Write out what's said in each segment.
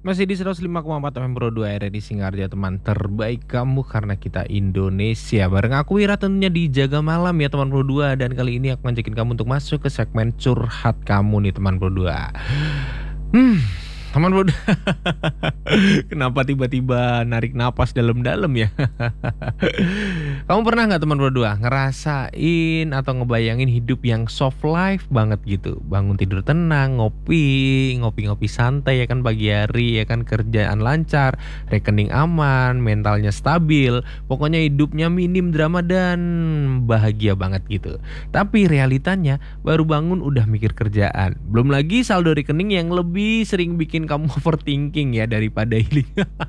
Masih di 105,4 FM Pro 2 RRI Singarja, teman terbaik kamu karena kita Indonesia. Bareng aku Wira tentunya di Jaga Malam ya teman Pro 2. Dan kali ini aku ngajakin kamu untuk masuk ke segmen curhat kamu nih teman Pro 2. Teman Pro 2. Kenapa tiba-tiba narik napas dalam-dalam ya? Kamu pernah nggak teman berdua ngerasain atau ngebayangin hidup yang soft life banget gitu? Bangun tidur tenang, ngopi-ngopi santai ya kan pagi hari ya kan, kerjaan lancar, rekening aman, mentalnya stabil. Pokoknya hidupnya minim drama dan bahagia banget gitu. Tapi realitanya baru bangun udah mikir kerjaan. Belum lagi saldo rekening yang lebih sering bikin kamu overthinking ya daripada healing.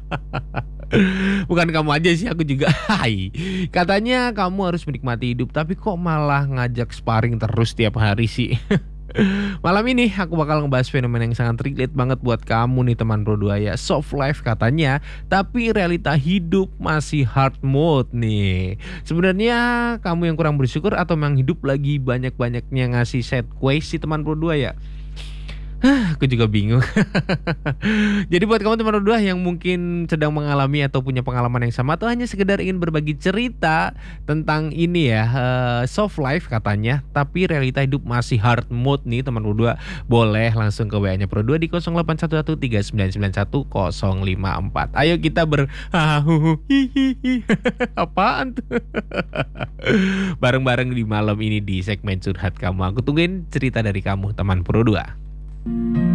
Bukan kamu aja sih, aku juga. Hai. Katanya kamu harus menikmati hidup, tapi kok malah ngajak sparring terus tiap hari sih. Malam ini aku bakal ngebahas fenomena yang sangat relate banget buat kamu nih teman Pro 2 ya. Soft life katanya, tapi realita hidup masih hard mode nih. Sebenarnya kamu yang kurang bersyukur atau memang hidup lagi banyak-banyaknya ngasih set quest sih teman Pro 2 ya? Aku juga bingung. Jadi buat kamu teman berdua yang mungkin sedang mengalami atau punya pengalaman yang sama atau hanya sekedar ingin berbagi cerita tentang ini ya, soft life katanya, tapi realita hidup masih hard mode nih teman berdua, boleh langsung ke WA-nya Pro 2 di 08113991 054. Ayo kita apaan tuh? Bareng-bareng di malam ini di segmen curhat kamu. Aku tungguin cerita dari kamu teman Pro 2.